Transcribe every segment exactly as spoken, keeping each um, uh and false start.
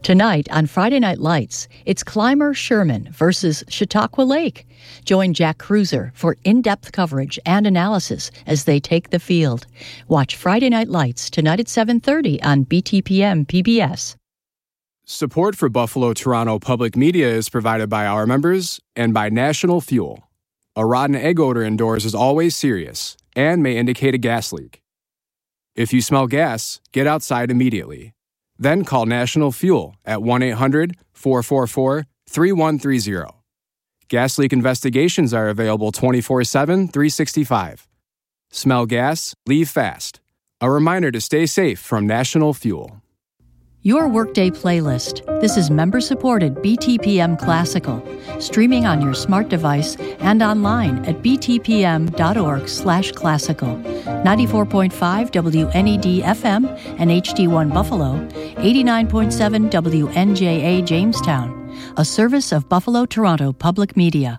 Tonight on Friday Night Lights, it's climber Sherman versus Chautauqua Lake. Join Jack Cruiser for in-depth coverage and analysis as they take the field. Watch Friday Night Lights tonight at seven thirty on B T P M P B S. Support for Buffalo Toronto Public Media is provided by our members and by National Fuel. A rotten egg odor indoors is always serious and may indicate a gas leak. If you smell gas, get outside immediately. Then call National Fuel at one eight hundred four four four three one three zero. Gas leak investigations are available twenty-four seven, three sixty-five. Smell gas? Leave fast. A reminder to stay safe from National Fuel. Your Workday playlist. This is member-supported B T P M Classical, streaming on your smart device and online at btpm.org slash classical. ninety-four point five W N E D F M and H D one Buffalo, eighty-nine point seven W N J A Jamestown, a service of Buffalo Toronto Public Media.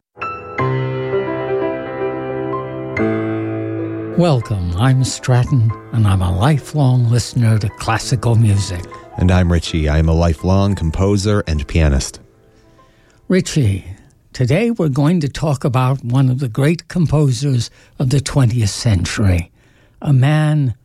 Welcome, I'm Stratton, and I'm a lifelong listener to classical music. And I'm Richie. I'm a lifelong composer and pianist. Richie, today we're going to talk about one of the great composers of the twentieth century, a man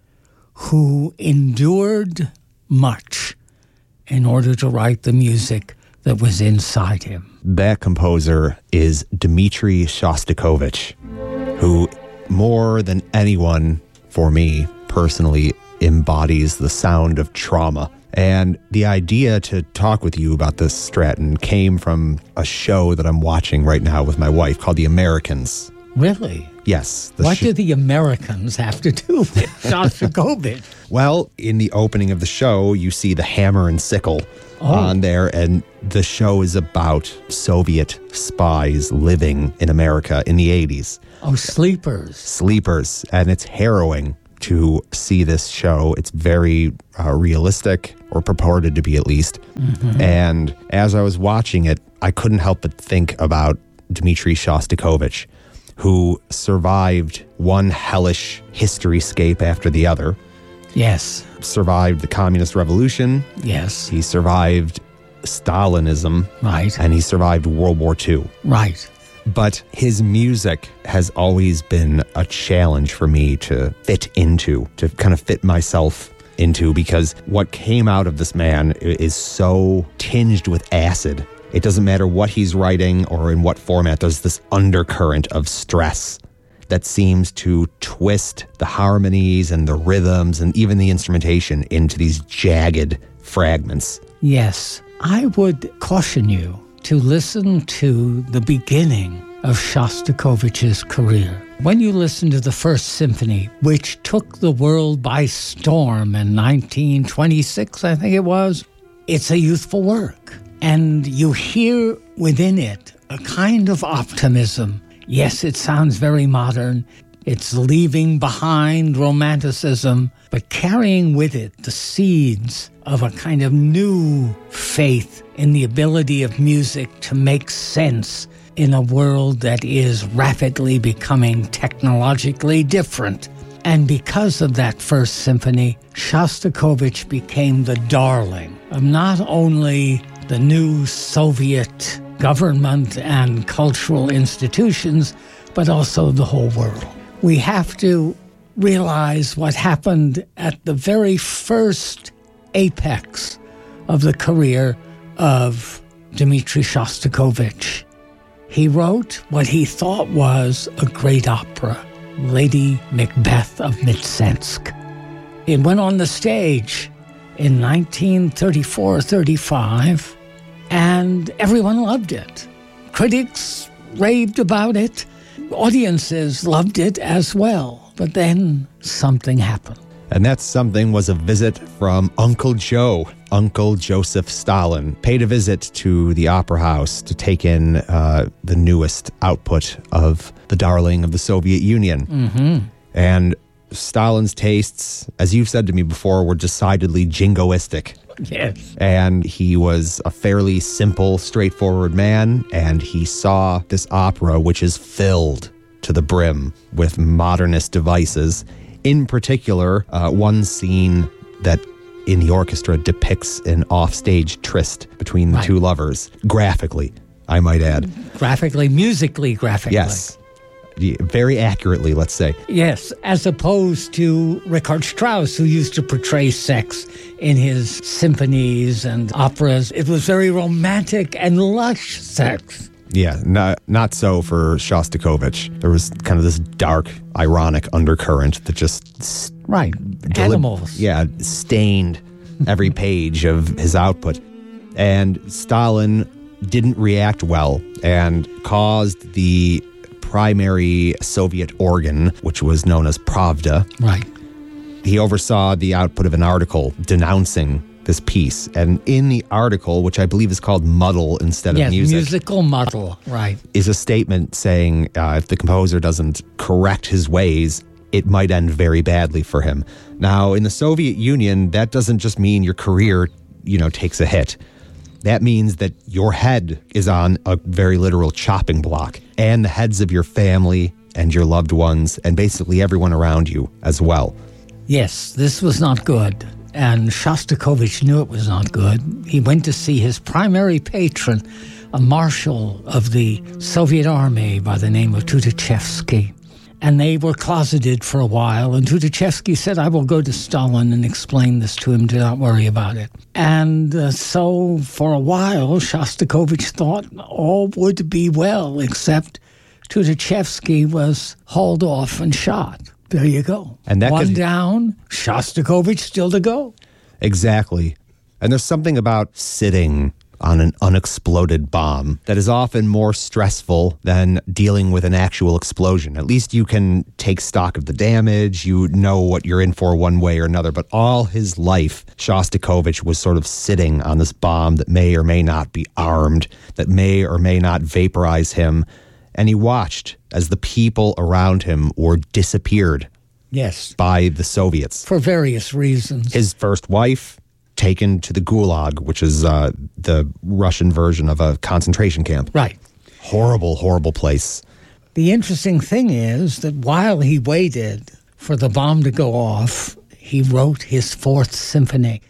who endured much in order to write the music that was inside him. That composer is Dmitri Shostakovich, who more than anyone, for me personally, embodies the sound of trauma. And the idea to talk with you about this, Stratton, came from a show that I'm watching right now with my wife called The Americans. Really? Yes. What sh- do the Americans have to do with Shostakovich? Well, in the opening of the show, you see the hammer and sickle oh. on there, and the show is about Soviet spies living in America in the eighties. Oh, sleepers. Sleepers, and it's harrowing to see this show. It's very uh, realistic, or purported to be at least. Mm-hmm. And as I was watching it, I couldn't help but think about Dmitri Shostakovich, who survived one hellish historyscape after the other. Yes. Survived the Communist Revolution. Yes. He survived Stalinism. Right. And he survived World War Two. Right. But his music has always been a challenge for me to fit into, to kind of fit myself into, because what came out of this man is so tinged with acid. It doesn't matter what he's writing or in what format, there's this undercurrent of stress that seems to twist the harmonies and the rhythms and even the instrumentation into these jagged fragments. Yes, I would caution you to listen to the beginning of Shostakovich's career. When you listen to the First Symphony, which took the world by storm in nineteen twenty-six, I think it was, it's a youthful work. And you hear within it a kind of optimism. Yes, it sounds very modern. It's leaving behind romanticism, but carrying with it the seeds of a kind of new faith in the ability of music to make sense in a world that is rapidly becoming technologically different. And because of that First Symphony, Shostakovich became the darling of not only the new Soviet government and cultural institutions, but also the whole world. We have to realize what happened at the very first apex of the career of Dmitri Shostakovich. He wrote what he thought was a great opera, Lady Macbeth of Mtsensk. It went on the stage in nineteen thirty-four thirty-five, and everyone loved it. Critics raved about it. Audiences loved it as well. But then something happened. And that something was a visit from Uncle Joe. Uncle Joseph Stalin paid a visit to the Opera House to take in uh, the newest output of the darling of the Soviet Union. Mm-hmm. And Stalin's tastes, as you've said to me before, were decidedly jingoistic. Yes. And he was a fairly simple, straightforward man, and he saw this opera, which is filled to the brim with modernist devices. In particular, uh, one scene that in the orchestra depicts an offstage tryst between the Right. two lovers, graphically, I might add. Graphically, musically, graphically. Yes. Yeah, very accurately, let's say. Yes, as opposed to Richard Strauss, who used to portray sex in his symphonies and operas. It was very romantic and lush sex. Yeah, not, not so for Shostakovich. There was kind of this dark, ironic undercurrent that just... Right, delib- animals. Yeah, stained every page of his output. And Stalin didn't react well and caused the primary Soviet organ, which was known as Pravda. Right. He oversaw the output of an article denouncing this piece. And in the article, which I believe is called Muddle instead of Yes, music, musical muddle, right. is a statement saying uh, if the composer doesn't correct his ways, it might end very badly for him. Now, in the Soviet Union, that doesn't just mean your career, you know, takes a hit. That means that your head is on a very literal chopping block, and the heads of your family and your loved ones and basically everyone around you as well. Yes, this was not good, and Shostakovich knew it was not good. He went to see his primary patron, a marshal of the Soviet army by the name of Tukhachevsky, and they were closeted for a while, and Tukhachevsky said, I will go to Stalin and explain this to him, do not worry about it. And uh, so for a while, Shostakovich thought all would be well, except Tukhachevsky was hauled off and shot. There you go. And that One could- down, Shostakovich still to go. Exactly. And there's something about sitting on an unexploded bomb that is often more stressful than dealing with an actual explosion. At least you can take stock of the damage, you know what you're in for one way or another. But all his life, Shostakovich was sort of sitting on this bomb that may or may not be armed, that may or may not vaporize him. And he watched as the people around him were disappeared Yes, by the Soviets. for various reasons. His first wife taken to the Gulag, which is uh, the Russian version of a concentration camp. Right. Horrible, horrible place. The interesting thing is that while he waited for the bomb to go off, he wrote his fourth symphony.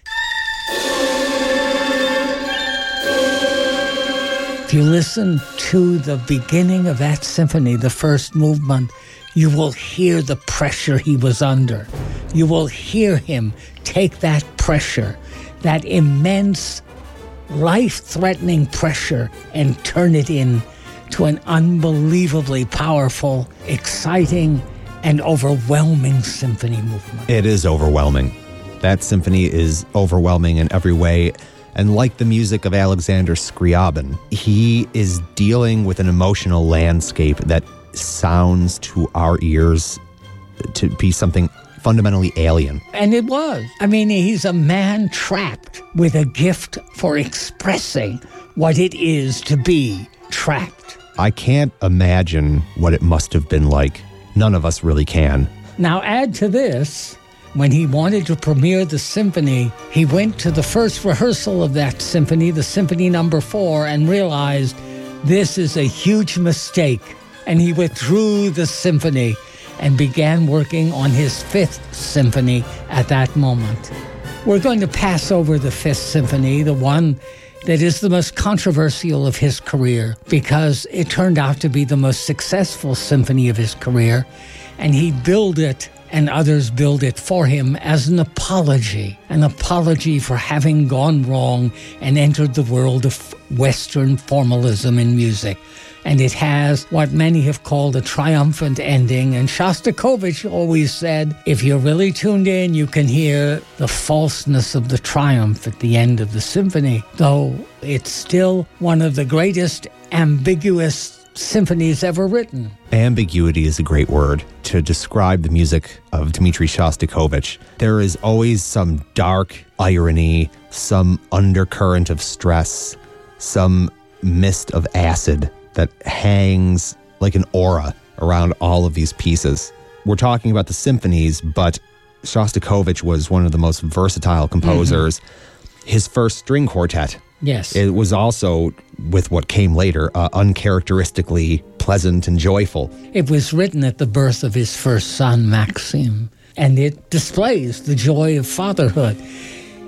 If you listen to the beginning of that symphony, the first movement, you will hear the pressure he was under. You will hear him take that pressure, that immense, life-threatening pressure, and turn it into an unbelievably powerful, exciting, and overwhelming symphony movement. It is overwhelming. That symphony is overwhelming in every way. And like the music of Alexander Scriabin, he is dealing with an emotional landscape that sounds to our ears to be something fundamentally alien. And it was. I mean, he's a man trapped with a gift for expressing what it is to be trapped. I can't imagine what it must have been like. None of us really can. Now, add to this, when he wanted to premiere the symphony, he went to the first rehearsal of that symphony, the Symphony Number Four, and realized this is a huge mistake. And he withdrew the symphony and began working on his fifth symphony at that moment. We're going to pass over the fifth symphony, the one that is the most controversial of his career, because it turned out to be the most successful symphony of his career, and he billed it, and others billed it for him, as an apology, an apology for having gone wrong and entered the world of Western formalism in music. And it has what many have called a triumphant ending. And Shostakovich always said, if you're really tuned in, you can hear the falseness of the triumph at the end of the symphony, though it's still one of the greatest ambiguous symphonies ever written. Ambiguity is a great word to describe the music of Dmitri Shostakovich. There is always some dark irony, some undercurrent of stress, some mist of acid that hangs like an aura around all of these pieces. We're talking about the symphonies, but Shostakovich was one of the most versatile composers. Mm-hmm. His first string quartet, yes, it was also, with what came later, uh, uncharacteristically pleasant and joyful. It was written at the birth of his first son, Maxim, and it displays the joy of fatherhood.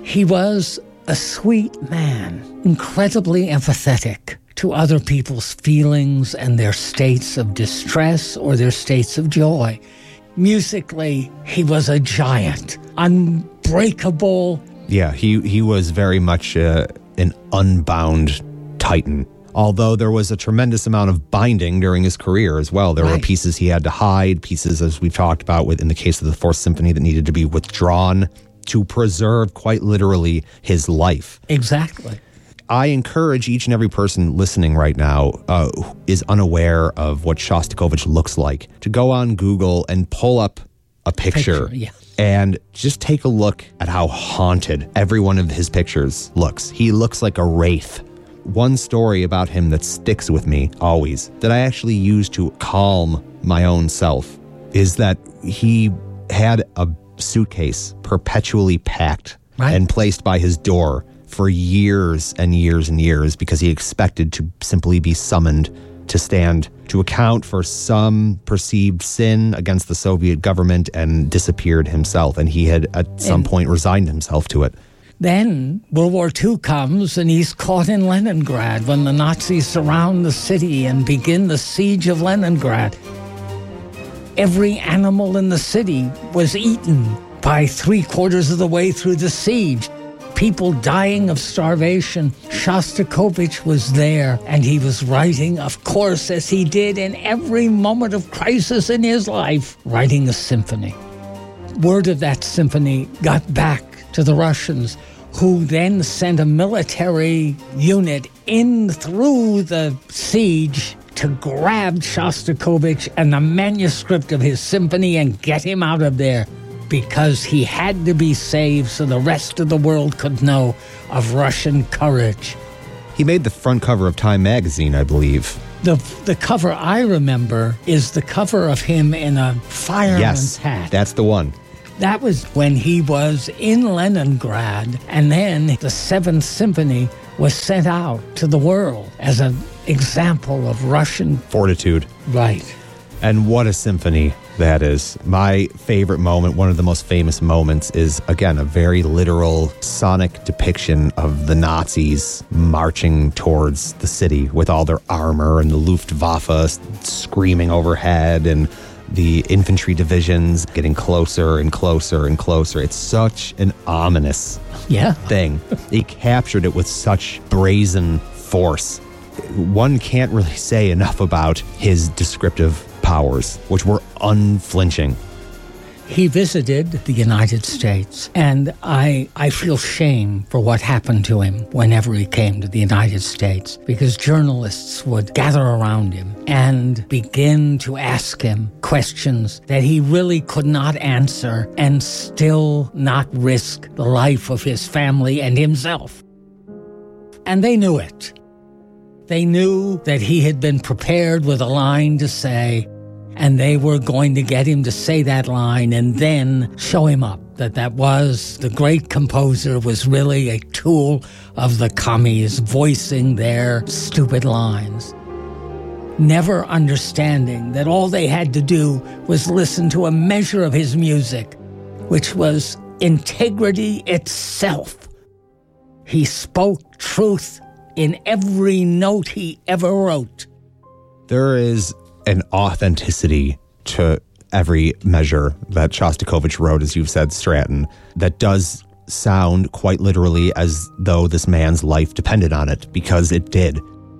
He was a sweet man, incredibly empathetic to other people's feelings and their states of distress or their states of joy. Musically, he was a giant, unbreakable. Yeah, he, he was very much uh, an unbound titan. Although there was a tremendous amount of binding during his career as well. There right. were pieces he had to hide, pieces, as we've talked about with in the case of the Fourth Symphony, that needed to be withdrawn to preserve, quite literally, his life. Exactly. I encourage each and every person listening right now uh, who is unaware of what Shostakovich looks like to go on Google and pull up a picture, picture yeah. and just take a look at how haunted every one of his pictures looks. He looks like a wraith. One story about him that sticks with me always, that I actually use to calm my own self, is that he had a suitcase perpetually packed right. and placed by his door for years and years and years because he expected to simply be summoned to stand to account for some perceived sin against the Soviet government, and disappeared himself. And he had at some and point resigned himself to it. Then World War Two comes, and he's caught in Leningrad when the Nazis surround the city and begin the siege of Leningrad. Every animal in the city was eaten by three quarters of the way through the siege. People dying of starvation. Shostakovich was there, and he was writing, of course, as he did in every moment of crisis in his life, writing a symphony. Word of that symphony got back to the Russians, who then sent a military unit in through the siege to grab Shostakovich and the manuscript of his symphony and get him out of there, because he had to be saved so the rest of the world could know of Russian courage. He made the front cover of Time magazine, I believe. The the cover I remember is the cover of him in a fireman's yes, hat. That's the one. That was when he was in Leningrad, and then the Seventh Symphony was sent out to the world as an example of Russian fortitude. Right. And what a symphony that is. My favorite moment, one of the most famous moments, is, again, a very literal sonic depiction of the Nazis marching towards the city with all their armor and the Luftwaffe screaming overhead and the infantry divisions getting closer and closer and closer. It's such an ominous yeah. thing. He captured it with such brazen force. One can't really say enough about his descriptive powers, which were unflinching. He visited the United States, and I I feel shame for what happened to him whenever he came to the United States, because journalists would gather around him and begin to ask him questions that he really could not answer and still not risk the life of his family and himself. And they knew it. They knew that he had been prepared with a line to say, and they were going to get him to say that line and then show him up, that that was, the great composer was really a tool of the commies voicing their stupid lines. Never understanding that all they had to do was listen to a measure of his music, which was integrity itself. He spoke truth in every note he ever wrote. There is an authenticity to every measure that Shostakovich wrote, as you've said, Stratton, that does sound quite literally as though this man's life depended on it, because it did.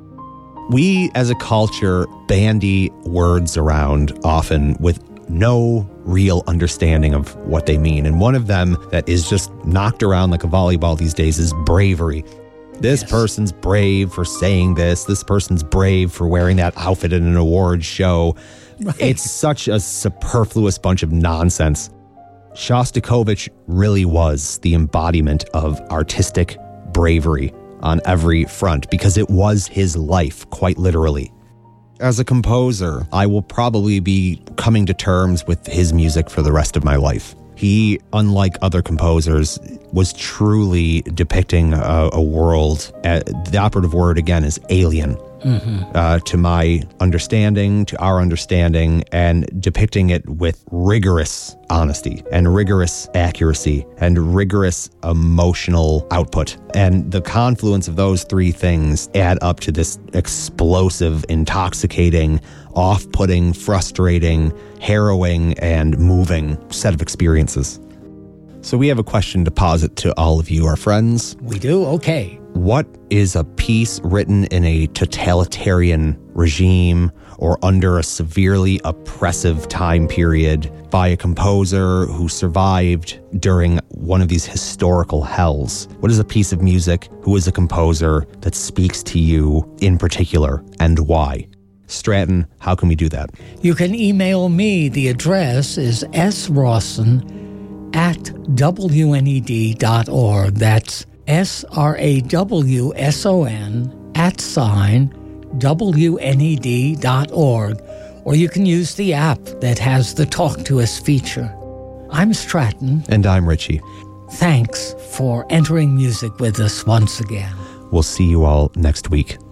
We, as a culture, bandy words around often with no real understanding of what they mean. And one of them that is just knocked around like a volleyball these days is bravery. This yes. person's brave for saying this. This person's brave for wearing that outfit at an awards show. Right. It's such a superfluous bunch of nonsense. Shostakovich really was the embodiment of artistic bravery on every front, because it was his life, quite literally. As a composer, I will probably be coming to terms with his music for the rest of my life. He, unlike other composers, was truly depicting a, a world. Uh, the operative word, again, is alien. Mm-hmm. Uh, to my understanding, to our understanding, and depicting it with rigorous honesty and rigorous accuracy and rigorous emotional output. And the confluence of those three things add up to this explosive, intoxicating, off-putting, frustrating, harrowing, and moving set of experiences. So we have a question to posit to all of you, our friends. We do? Okay. What is a piece written in a totalitarian regime or under a severely oppressive time period by a composer who survived during one of these historical hells? What is a piece of music? Who is a composer that speaks to you in particular, and why? Stratton, how can we do that? You can email me. The address is srawson at w n e d dot org. That's S R A W S O N at sign W N E D dot org. Or you can use the app that has the Talk to Us feature. I'm Stratton. And I'm Richie. Thanks for entering music with us once again. We'll see you all next week.